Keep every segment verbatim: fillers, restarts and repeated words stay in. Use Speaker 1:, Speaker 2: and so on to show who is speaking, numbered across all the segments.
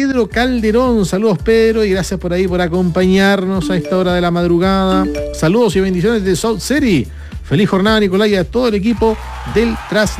Speaker 1: Pedro Calderón. Saludos, Pedro, y gracias por ahí por acompañarnos a esta hora de la madrugada. Saludos y bendiciones de South City. Feliz jornada, Nicolás, y a todo el equipo del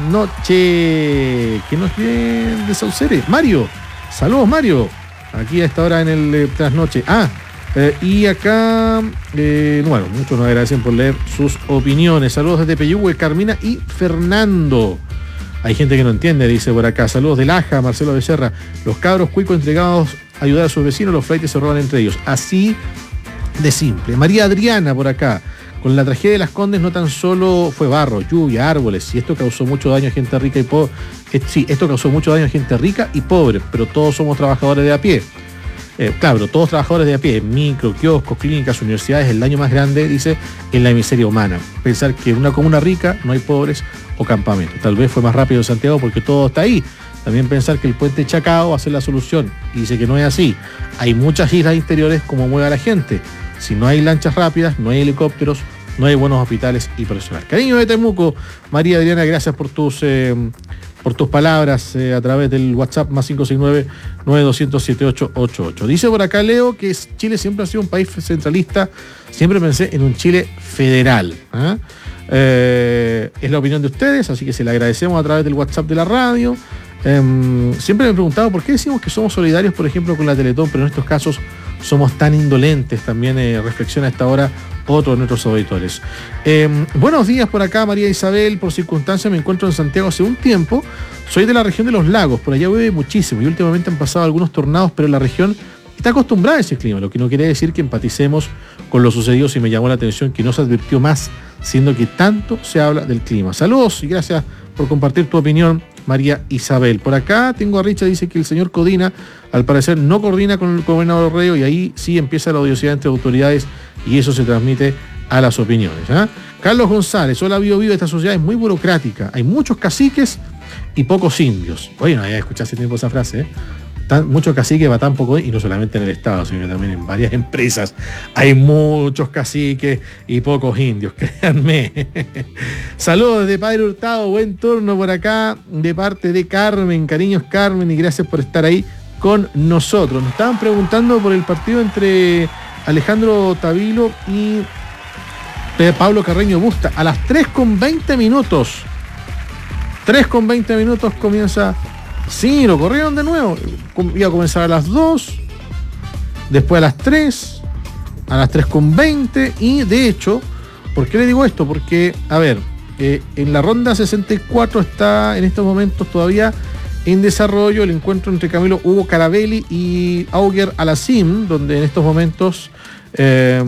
Speaker 1: Trasnoche. ¿Quién nos viene de South City? Mario. Saludos, Mario. Aquí a esta hora en el eh, Trasnoche. Ah, eh, y acá, eh, bueno, muchos nos agradecen por leer sus opiniones. Saludos desde Peyúgue, Carmina y Fernando. Hay gente que no entiende, dice por acá. Saludos del Aja, Marcelo Becerra. Los cabros cuicos entregados a ayudar a sus vecinos, los flaites se roban entre ellos. Así de simple. María Adriana por acá. Con la tragedia de Las Condes no tan solo fue barro, lluvia, árboles, y esto causó mucho daño a gente rica y pobre. Eh, sí, esto causó mucho daño a gente rica y pobre, pero todos somos trabajadores de a pie. Eh, claro, todos trabajadores de a pie, micro, kioscos, clínicas, universidades. El daño más grande, dice, en la miseria humana. Pensar que en una comuna rica no hay pobres o campamentos. Tal vez fue más rápido en Santiago porque todo está ahí. También pensar que el puente Chacao va a ser la solución. Y dice que no es así. Hay muchas islas interiores como mueve a la gente. Si no hay lanchas rápidas, no hay helicópteros, no hay buenos hospitales y personal. Cariño de Temuco, María Adriana, gracias por tus eh, por tus palabras eh, a través del WhatsApp más cinco seis nueve, nueve dos cero cero, siete ocho ocho ocho. Dice por acá Leo que Chile siempre ha sido un país centralista. Siempre pensé en un Chile federal. ¿eh? Eh, es la opinión de ustedes, así que se le agradecemos a través del WhatsApp de la radio. Eh, siempre me he preguntado por qué decimos que somos solidarios, por ejemplo, con la Teletón, pero en estos casos somos tan indolentes. También eh, reflexiona a esta hora otro de nuestros auditores. Eh, buenos días por acá, María Isabel. Por circunstancias me encuentro en Santiago hace un tiempo. Soy de la región de los lagos, por allá llueve muchísimo y últimamente han pasado algunos tornados, pero la región está acostumbrada a ese clima, lo que no quiere decir que empaticemos con lo sucedido. Si me llamó la atención que no se advirtió más, siendo que tanto se habla del clima. Saludos y gracias por compartir tu opinión, María Isabel. Por acá tengo a Richard, dice que el señor Codina al parecer no coordina con el gobernador Reo y ahí sí empieza la odiosidad entre autoridades y eso se transmite a las opiniones. ¿eh? Carlos González, hola, Bio Bio, esta sociedad es muy burocrática, hay muchos caciques y pocos indios. Oye, no había escuchado hace tiempo esa frase, ¿eh? Tan, muchos caciques va tan poco, y no solamente en el Estado, sino también en varias empresas. Hay muchos caciques y pocos indios, créanme. Saludos desde Padre Hurtado, buen turno por acá de parte de Carmen. Cariños, Carmen, y gracias por estar ahí con nosotros. Nos estaban preguntando por el partido entre Alejandro Tavilo y Pablo Carreño Busta. A las tres con veinte minutos. tres con veinte minutos comienza. Sí, lo corrieron de nuevo. Iba a comenzar a las dos, después a las tres, a las tres con veinte. Y de hecho, ¿por qué le digo esto? Porque, a ver, eh, en la ronda sesenta y cuatro está en estos momentos todavía en desarrollo el encuentro entre Camilo Hugo Carabelli y Auger Alacim, donde en estos momentos eh,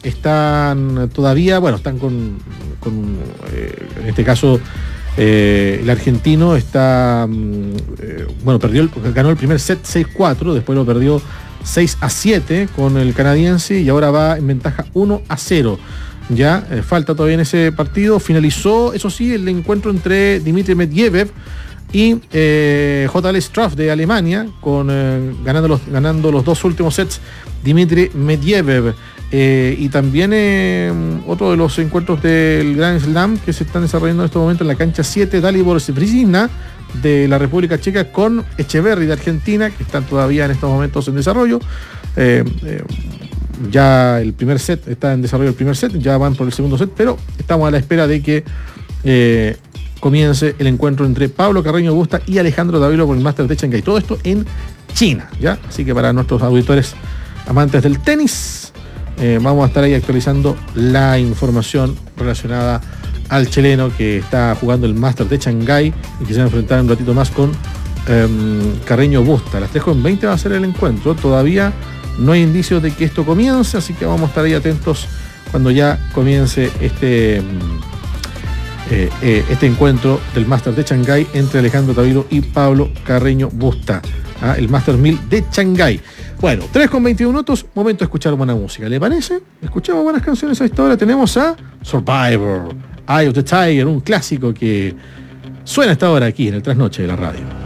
Speaker 1: están todavía, bueno, están con, con eh, en este caso, Eh, el argentino está, eh, bueno, perdió el, ganó el primer set seis cuatro, después lo perdió seis a siete con el canadiense y ahora va en ventaja uno a cero. Ya, eh, falta todavía en ese partido. Finalizó, eso sí, el encuentro entre Dmitry Medvedev y eh, J L Struff de Alemania, con, eh, ganando, los, ganando los dos últimos sets Dmitry Medvedev. Eh, y también eh, otro de los encuentros del Grand Slam que se están desarrollando en este momento en la cancha siete, Dalibor Svizina de la República Checa con Echeverry de Argentina, que están todavía en estos momentos en desarrollo. Eh, eh, ya el primer set está en desarrollo, el primer set, ya van por el segundo set, pero estamos a la espera de que eh, comience el encuentro entre Pablo Carreño Busta y Alejandro Tavilo por el Master de Shanghái. Todo esto en China, ¿ya? Así que para nuestros auditores amantes del tenis, Eh, vamos a estar ahí actualizando la información relacionada al chileno que está jugando el Master de Shanghái y que se va a enfrentar un ratito más con eh, Carreño Busta. A las tres con veinte va a ser el encuentro. Todavía no hay indicios de que esto comience, así que vamos a estar ahí atentos cuando ya comience este, eh, eh, este encuentro del Master de Shanghái entre Alejandro Tavilo y Pablo Carreño Busta. ¿ah? El Master mil de Shanghái. Bueno, tres con veintiún minutos, momento de escuchar buena música. ¿Le parece? Escuchamos buenas canciones a esta hora. Tenemos a Survivor, Eye of the Tiger, un clásico que suena a esta hora aquí en el Trasnoche de la radio.